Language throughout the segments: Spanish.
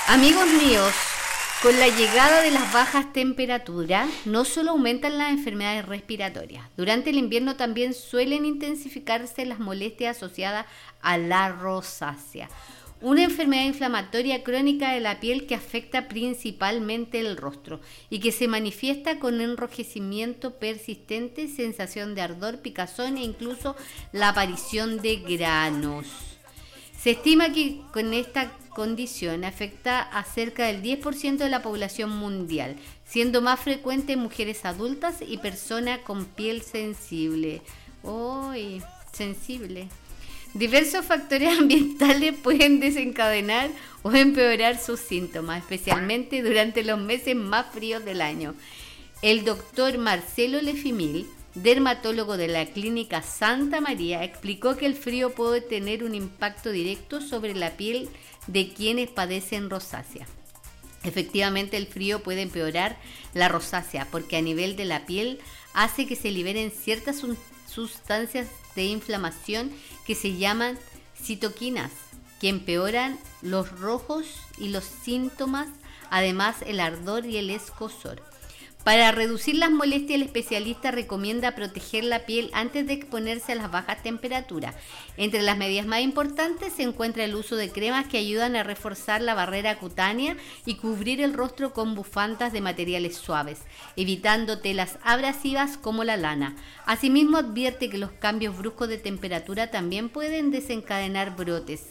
Amigos míos, con la llegada de las bajas temperaturas, no solo aumentan las enfermedades respiratorias, durante el invierno también suelen intensificarse las molestias asociadas a la rosácea, una enfermedad inflamatoria crónica de la piel que afecta principalmente el rostro y que se manifiesta con enrojecimiento persistente, sensación de ardor, picazón e incluso la aparición de granos. Se estima que con esta condición afecta a cerca del 10% de la población mundial, siendo más frecuente en mujeres adultas y personas con piel sensible. ¡Uy! Sensible. Diversos factores ambientales pueden desencadenar o empeorar sus síntomas, especialmente durante los meses más fríos del año. El doctor Marcelo Lefimil, dermatólogo de la Clínica Santa María, explicó que el frío puede tener un impacto directo sobre la piel de quienes padecen rosácea. Efectivamente, el frío puede empeorar la rosácea porque a nivel de la piel hace que se liberen ciertas sustancias de inflamación que se llaman citoquinas, que empeoran los rojos y los síntomas, además el ardor y el escozor. Para reducir las molestias, el especialista recomienda proteger la piel antes de exponerse a las bajas temperaturas. Entre las medidas más importantes se encuentra el uso de cremas que ayudan a reforzar la barrera cutánea y cubrir el rostro con bufandas de materiales suaves, evitando telas abrasivas como la lana. Asimismo, advierte que los cambios bruscos de temperatura también pueden desencadenar brotes.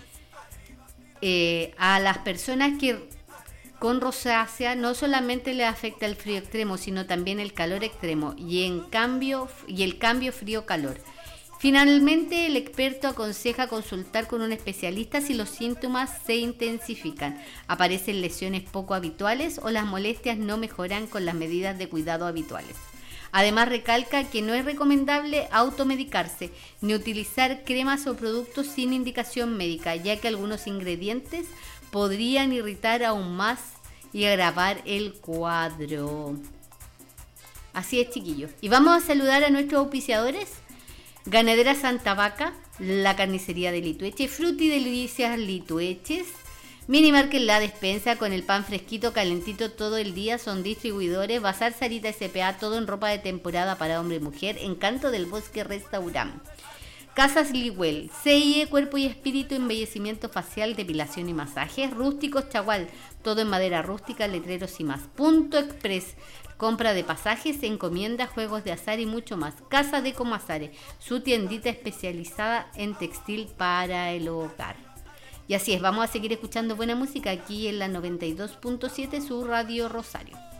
A las personas que con rosácea no solamente le afecta el frío extremo, sino también el calor extremo y el cambio frío-calor. Finalmente, el experto aconseja consultar con un especialista si los síntomas se intensifican, aparecen lesiones poco habituales o las molestias no mejoran con las medidas de cuidado habituales. Además, recalca que no es recomendable automedicarse ni utilizar cremas o productos sin indicación médica, ya que algunos ingredientes podrían irritar aún más y agravar el cuadro. Así es, chiquillos. Y vamos a saludar a nuestros auspiciadores: Ganadera Santa Vaca, la carnicería de Litueche, Fruti Delicias Litueches, Mini Market La Despensa con el pan fresquito, calentito todo el día, son distribuidores, Bazar Sarita S.p.A., todo en ropa de temporada para hombre y mujer, Encanto del Bosque Restaurant, Casas Liwell, CIE Cuerpo y Espíritu, embellecimiento facial, depilación y masajes, Rústicos Chagual, todo en madera rústica, letreros y más, Punto Express, compra de pasajes, encomienda, juegos de azar y mucho más, Casa de Comazare, su tiendita especializada en textil para el hogar. Y así es, vamos a seguir escuchando buena música aquí en la 92.7, su Radio Rosario.